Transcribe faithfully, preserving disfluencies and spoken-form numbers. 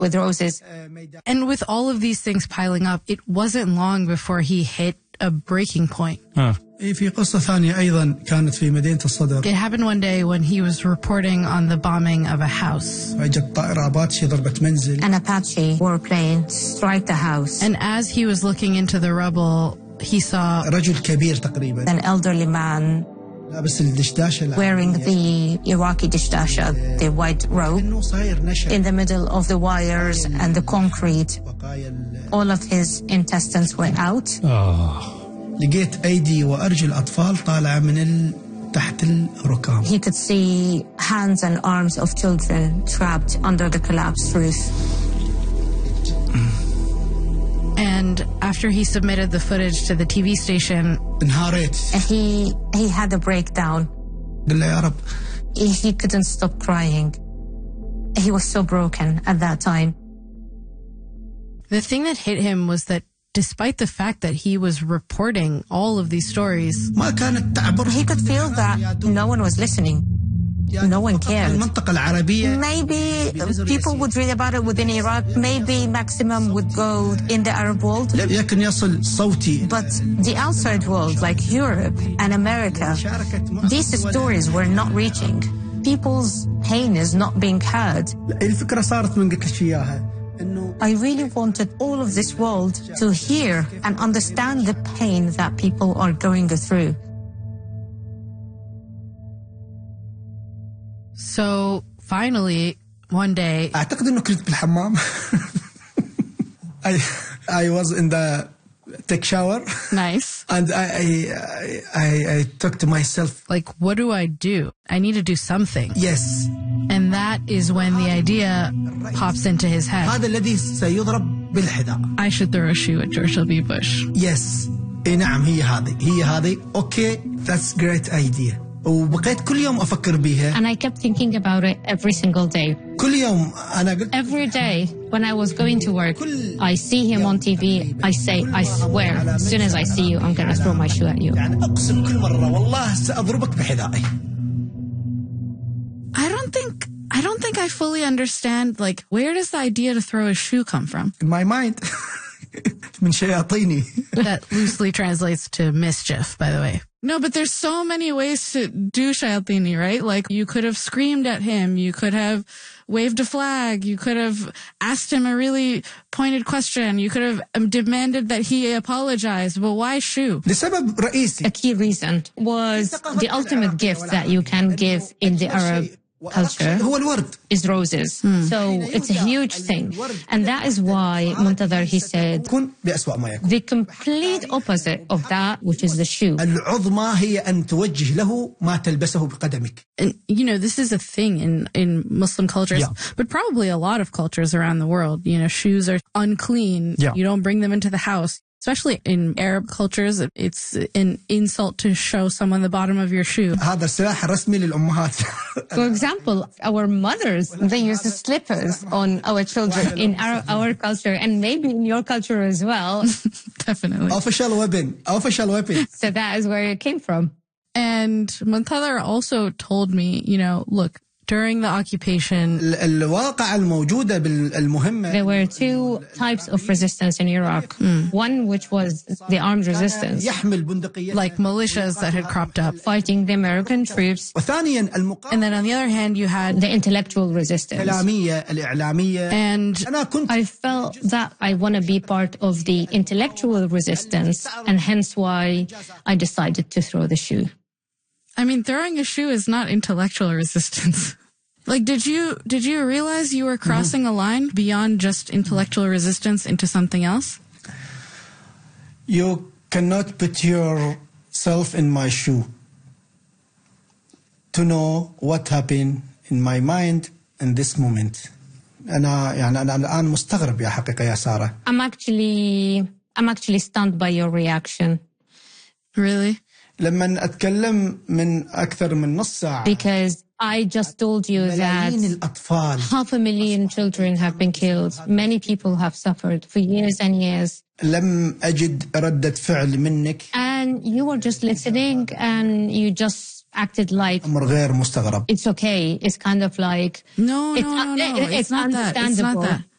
with roses. And with all of these things piling up, it wasn't long before he hit a breaking point. Huh. في قصة ثانية أيضا كانت في مدينة الصدر. It happened one day when he was reporting on the bombing of a house. فاجت طائرة أباتشي ضربت منزل. An Apache warplane struck the house. And as he was looking into the rubble, he saw رجل كبير تقريبا. An elderly man لابس الدشداشة wearing the Iraqi dishdasha, the white robe, in the middle of the wires and the concrete. All of his intestines were out. Oh. لقيت أيدي وأرجل أطفال طالعة من ال... تحت الركام. He could see hands and arms of children trapped under the collapsed roof. And after he submitted the footage to the T V station, انهارت. He, he had a breakdown. قال له يا رب. He, he couldn't stop crying. He was so broken at that time. The thing that hit him was that despite the fact that he was reporting all of these stories, ما كانت تعبر. He could feel that no one was listening. No one cared. المنطقة العربية. Maybe people would read about it within Iraq. Maybe maximum would go in the Arab world. لم يكن يصل صوتي. But the outside world, like Europe and America, these stories were not reaching. People's pain is not being heard. الفكرة صارت من قلت لك إياها. I really wanted all of this world to hear and understand the pain that people are going through. So finally, one day, أعتقد إنه كنت بالحمام. I I was in the take shower. Nice. And I I I, I took to myself. Like, what do I do? I need to do something. Yes. And that is when the idea pops into his head. هذا الذي سيضرب بالحذاء. I should throw a shoe at George W. Bush. Yes. إيه نعم هي هذه هي هذه. Okay, that's great idea. وبقيت كل يوم أفكر بيها. And I kept thinking about it every single day. كل يوم أنا قلت. Every day when I was going to work, I see him on T V. I say, I swear, as soon as I see you, I'm gonna throw my shoe at you. يعني أقسم كل مرة والله سأضربك بحذائي. I don't think I don't think I fully understand, like, where does the idea to throw a shoe come from? In my mind. من شياطيني. That loosely translates to mischief, by the way. No, but there's so many ways to do shayatini, right? Like, you could have screamed at him, you could have waved a flag, you could have asked him a really pointed question, you could have um, demanded that he apologize, but why shoe? لسبب رئيسي. A key reason was the ultimate gift that you can give in the Arab culture هو الورد. is roses. Mm. So it's a huge thing. And that is why Muntadhar, he said, كن بأسوأ ما يكون. the complete opposite of that, which is the shoe. العظمى هي أن توجه له ما تلبسه بقدمك. And, you know, this is a thing in, in Muslim cultures, yeah. but probably a lot of cultures around the world. You know, shoes are unclean. Yeah. You don't bring them into the house. Especially in Arab cultures, it's an insult to show someone the bottom of your shoe. هذا السلاح الرسمي للأمهات. For example, our mothers, they use slippers on our children in our, our culture and maybe in your culture as well. Definitely. Official weapon. Official weapon. So that is where it came from. And Muntadhar also told me, you know, look, during the occupation, الواقع الموجودة بالمهمة. There were two types of resistance in Iraq. Mm. One which was the armed resistance, يحمل بندقية. like militias that had cropped up, fighting the American troops. وثانيا المقاومة. And then on the other hand, you had the intellectual resistance. الإعلامية الإعلامية. And أنا كنت. I felt that I want to be part of the intellectual resistance, and hence why I decided to throw the shoe. I mean, throwing a shoe is not intellectual resistance. Like, did you did you realize you were crossing mm-hmm. a line beyond just intellectual resistance into something else? You cannot put yourself in my shoe to know what happened in my mind in this moment. أنا يعني أنا الآن مستغرب يا حقيقة يا سارة. I'm actually I'm actually stunned by your reaction. Really? لما أتكلم من أكثر من نص ساعة. Because I just told you that half a million children have been killed. Many people have suffered for years and years. لم أجد ردة فعل منك. And you were just listening and you just acted like أمر غير مستغرب. It's okay. It's kind of like no, it's, no, no, no. It, it, it's, it's not understandable. That. It's not that.